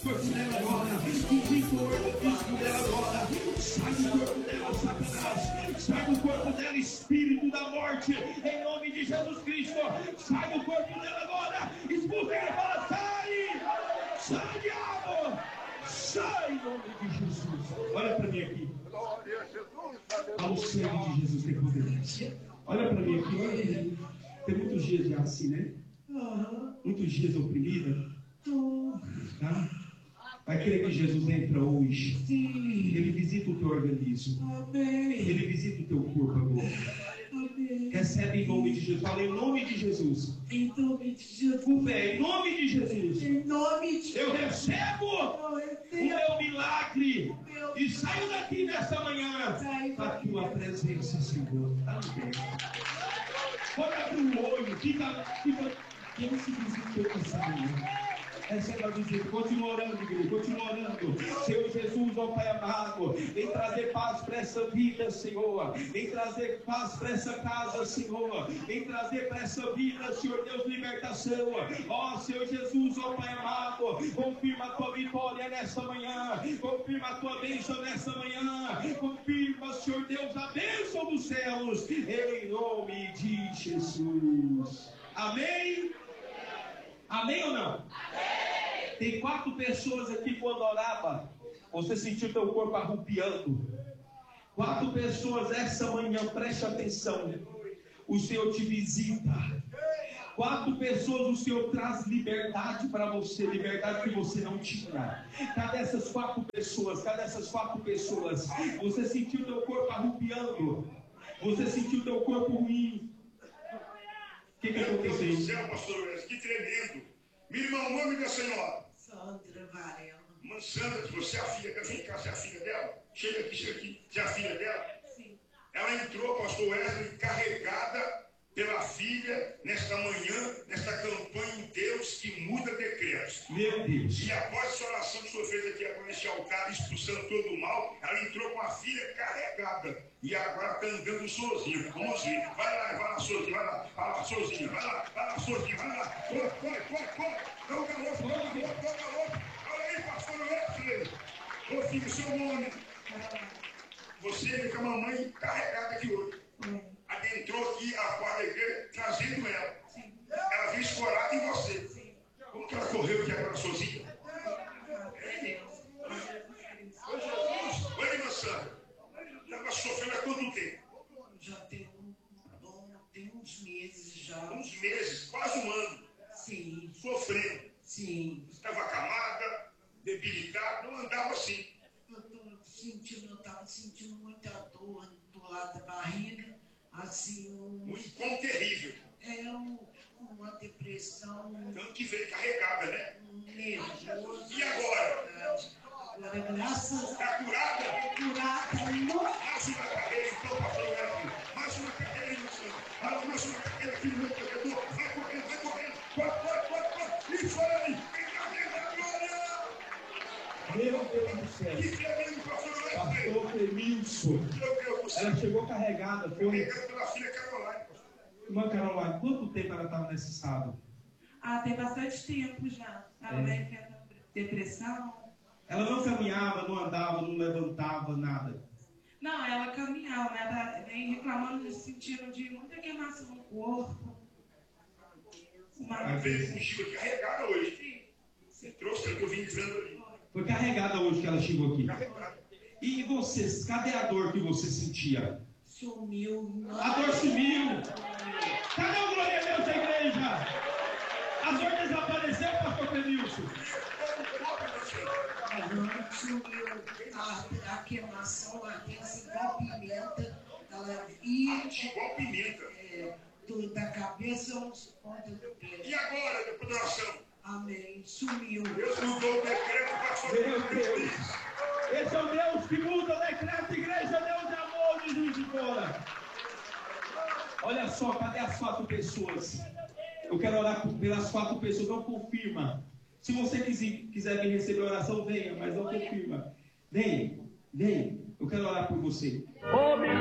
corpo dela agora, vigor do físico dela agora, sai do corpo dela, Satanás, sai do corpo dela, espírito da morte, em nome de Jesus Cristo, sai do corpo dela agora, expulsa ele, fala, sai, diabo, sai em nome de Jesus. Olha para mim aqui, ao sangue de Jesus tem poder. Olha para mim aqui, olha aí. Tem muitos dias já assim, né? Muitos dias oprimida. Tá? Vai querer que Jesus entra hoje. Sim. Ele visita o teu organismo. Amém. Ele visita o teu corpo agora. Amém. Recebe em nome de Jesus. Fala em nome de Jesus. Em nome de Jesus. Com fé, em nome de Jesus. Em nome de Eu recebo o meu milagre. E saio daqui nessa manhã. A tua presença, Senhor. Amém. Pode abrir o olho. Fica. Quem se visitou nessa manhã? Essa é a dizer, continua orando, igreja, continua orando. Senhor Jesus, ó Pai amado, vem trazer paz para essa vida, Senhor. Vem trazer paz para essa casa, Senhor. Vem trazer para essa vida, Senhor Deus, libertação. Ó Senhor Jesus, ó Pai amado, confirma a tua vitória nessa manhã. Confirma a tua bênção nessa manhã. Confirma, Senhor Deus, a bênção dos céus. Em nome de Jesus. Amém? Amém ou não? Amém. Tem 4 pessoas aqui quando orava, você sentiu teu corpo arrupiando. 4 pessoas essa manhã, preste atenção. O Senhor te visita. 4 pessoas, o Senhor traz liberdade para você, liberdade que você não tinha. Cadê essas 4 pessoas? Cadê essas 4 pessoas? Você sentiu teu corpo arrupiando. Você sentiu teu corpo ruim. O que aconteceu? Céu, pastor, que tremendo. Minha irmã, o nome da senhora? Sandra Varela. Irmã Sandra, você é a filha, vem cá, você é a filha dela? Chega aqui, você é a filha dela? Sim. Ela entrou, pastor Wesley, carregada pela filha, nesta manhã, nesta campanha em Deus que muda decretos. Meu Deus. E após essa oração que o senhor fez aqui agora nesse altar, expulsando todo o mal, ela entrou com a filha carregada. E agora está andando sozinha. Vamos ver. Vai lá, sozinha, vai lá, sozinha, vai lá, sozinha, vai lá. Corre. Dá o galope. Olha aí, pastor Wesley. Ô filho, seu nome. Você vem com a mamãe carregada aqui hoje. Adentrou aqui a porta da igreja, trazendo ela. Sim. Ela veio escorada em você. Sim. Como que ela correu aqui agora sozinha? Ô Jesus, oi, irmã Sandra. Ela sofreu há quanto tempo? Já tem uns meses já. Uns meses, quase um ano. Sim. Sofrendo. Sim. Estava acamada, debilitada, não andava assim. Eu estava sentindo muita dor do lado da barriga, assim, Um incômodo terrível. uma depressão. Tanto que veio carregada, né? Nervoso. E agora? Agora, graças a Deus. Está curada? Curada, Mais uma carreira, então, pastor Wesley. Mais uma carreira, irmã Sandra. Mais uma carreira aqui no meu corredor. Vai correndo. Corre. Isso aí. Meu Deus do céu. Que tremendo, pastor Wesley. Pastor Clemilson. Meu Deus do céu. Ela chegou carregada, foi. Carregada pela filha Caroline, pastor. Irmã Caroline, quanto tempo ela estava nesse estado? Tem bastante tempo já. Ela vem tendo depressão. Ela não caminhava, não andava, não levantava, nada. Não, ela caminhava, mas ela vem reclamando, sentindo de muita queimação no corpo. Ela veio contigo carregada hoje. Você trouxe o que eu vim dizendo ali. Foi carregada hoje que ela chegou aqui. Carregada. E você, cadê a dor que você sentia? Sumiu. A dor sumiu. Cadê o glória a Deus da igreja? A dor desapareceu, pastor Clemilson? Não, sumiu. A queimação, a ardência igual pimenta. Ela ia Igual pimenta. da cabeça aos pontas do pé. E agora, depois da oração? Amém. Sumiu. Deus mudou o decreto para sua Meu Deus. Esse é o Deus que muda o decreto, igreja, Deus de amor, de juiz de fora. Olha só, cadê as 4 pessoas? Eu quero orar pelas 4 pessoas, não confirma. Se você quiser vir receber oração, venha, mas não confirma. Venha. Eu quero orar por você.